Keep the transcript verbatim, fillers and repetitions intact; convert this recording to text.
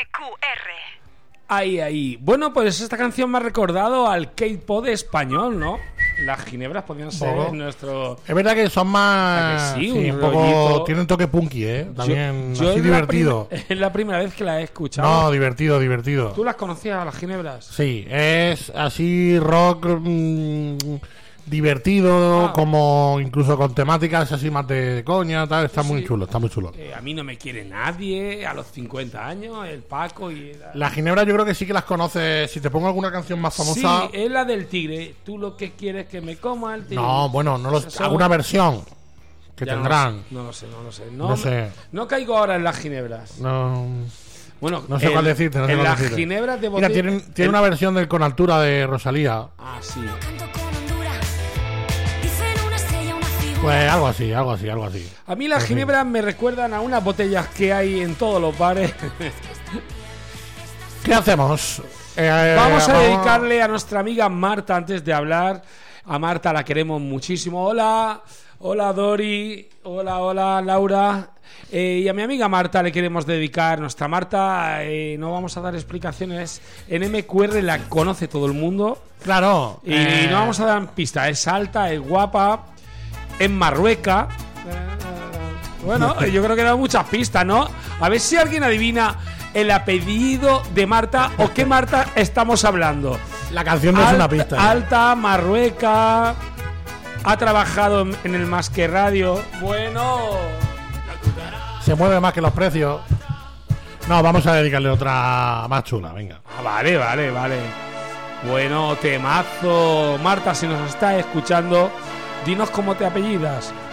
Q R. Ahí, ahí. Bueno, pues esta canción me ha recordado al K-pop español, ¿no? Las ginebras podrían ser Poco. nuestro... Es verdad que son más... ¿A que sí? sí, Un un poco... rollito. Tiene un toque punky, ¿eh? También Yo- yo así es la divertido. prim- Es la primera vez que la he escuchado. No, divertido, divertido. ¿Tú las conocías, las ginebras? Sí, es así rock mm, divertido, Ah. como incluso con temáticas así más de coña, tal. Está muy Sí. chulo, está muy chulo. Eh, a mí no me quiere nadie, a los cincuenta años, el Paco y... La... La ginebra yo creo que sí que las conoces. Si te pongo alguna canción más famosa... Sí, es la del tigre. Tú lo que quieres que me coma el tigre. No, bueno, no los... Eso- alguna versión que Ya no tendrán. lo sé, No lo sé, no lo sé. No, No sé. no caigo ahora en las ginebras. No, Bueno, no sé el- cuál decirte. No sé en cuál las decirte. ginebras de Mira, botella... tienen, tiene el- una versión del Con Altura de Rosalía. Ah, sí. Pues algo así, algo así, algo así. A mí las En fin. ginebras me recuerdan a unas botellas que hay en todos los bares. ¿Qué hacemos? Eh, Vamos a dedicarle a nuestra amiga Marta antes de hablar. A Marta la queremos muchísimo. Hola, hola Dori, hola, hola Laura. Eh, y a mi amiga Marta le queremos dedicar. Nuestra Marta, eh, no vamos a dar explicaciones. En M Q R la conoce todo el mundo. Claro. Y eh, no vamos a dar pistas. Es alta, es guapa, es marrueca. Bueno, yo creo que he dado muchas pistas, ¿no? A ver si alguien adivina el apellido de Marta o qué Marta estamos hablando. La canción no es una pista. ¿eh? Alta, marrueca, ha trabajado en, en el Más que Radio. Bueno, Se mueve más que los precios. No, vamos a dedicarle otra más chula, venga. ah, vale, vale, vale. Bueno, temazo. Marta, si nos estás escuchando, dinos cómo te apellidas.